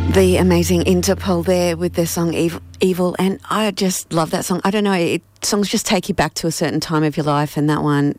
The amazing Interpol there with their song Evil, and I just love that song. I don't know, songs just take you back to a certain time of your life, and that one,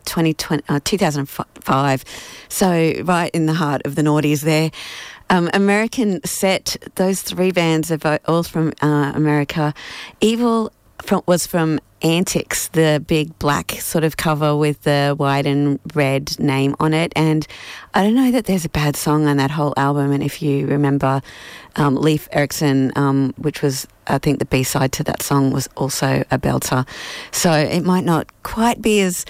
2005, so right in the heart of the noughties there. American Set, those three bands are all from America. Evil was from Antics, the big black sort of cover with the white and red name on it. And I don't know that there's a bad song on that whole album. And if you remember, Leif Erikson, which was, I think, the B-side to that song, was also a belter. So it might not quite be as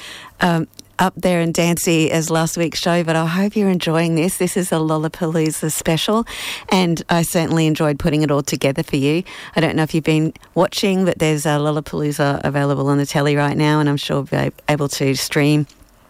up there and dancey as last week's show, but I hope you're enjoying this. This is a Lollapalooza special, and I certainly enjoyed putting it all together for you. I don't know if you've been watching, but there's a Lollapalooza available on the telly right now, and I'm sure we'll be able to stream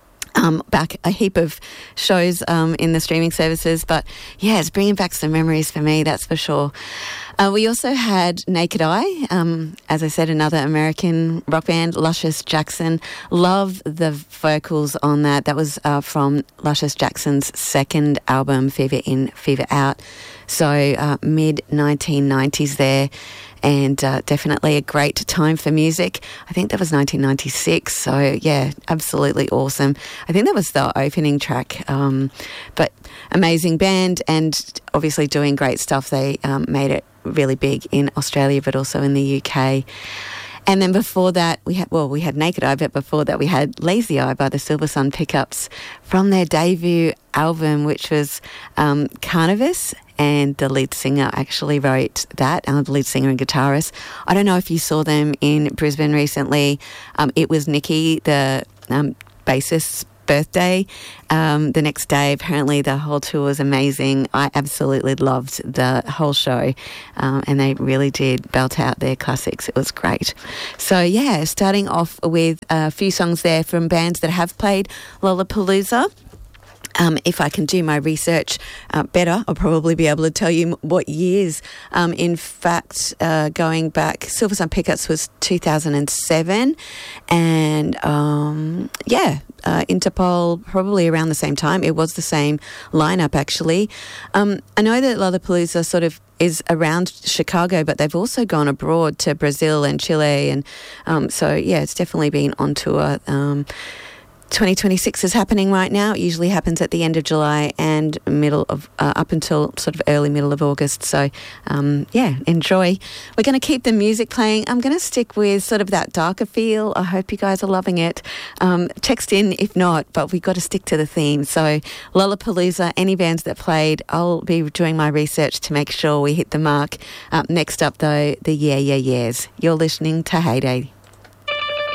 back a heap of shows in the streaming services. But yeah, it's bringing back some memories for me, that's for sure. We also had Naked Eye, as I said, another American rock band, Luscious Jackson. Love the vocals on that. That was from Luscious Jackson's second album, Fever In, Fever Out. So mid-1990s there. And definitely a great time for music. I think that was 1996, so yeah, absolutely awesome. I think that was the opening track, but amazing band, and obviously doing great stuff. They made it really big in Australia, but also in the UK. And then before that, we had Naked Eye, but before that we had Lazy Eye by the Silver Sun Pickups from their debut album, which was Carnivus. And the lead singer actually wrote that, the lead singer and guitarist. I don't know if you saw them in Brisbane recently. It was Nikki, the bassist's birthday. The next day, apparently the whole tour was amazing. I absolutely loved the whole show, and they really did belt out their classics. It was great. So yeah, starting off with a few songs there from bands that have played Lollapalooza. If I can do my research better, I'll probably be able to tell you what years. In fact, going back, Silver Sun Pickups was 2007, and Interpol probably around the same time. It was the same lineup, actually. I know that Lollapalooza sort of is around Chicago, but they've also gone abroad to Brazil and Chile, and so yeah, it's definitely been on tour. 2026 is happening right now. It usually happens at the end of July and middle of up until sort of early middle of August. So yeah, enjoy. We're going to keep the music playing. I'm going to stick with sort of that darker feel. I hope you guys are loving it. Text in if not, but we've got to stick to the theme. So Lollapalooza, any bands that played, I'll be doing my research to make sure we hit the mark. Next up though, the Yeah Yeah Yeahs. You're listening to Heyday.